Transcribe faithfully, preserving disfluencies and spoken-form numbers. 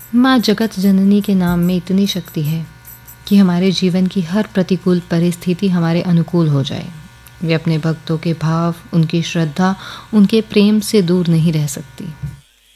माँ जगत जननी के नाम में इतनी शक्ति है कि हमारे जीवन की हर प्रतिकूल परिस्थिति हमारे अनुकूल हो जाए। वे अपने भक्तों के भाव, उनकी श्रद्धा, उनके प्रेम से दूर नहीं रह सकती।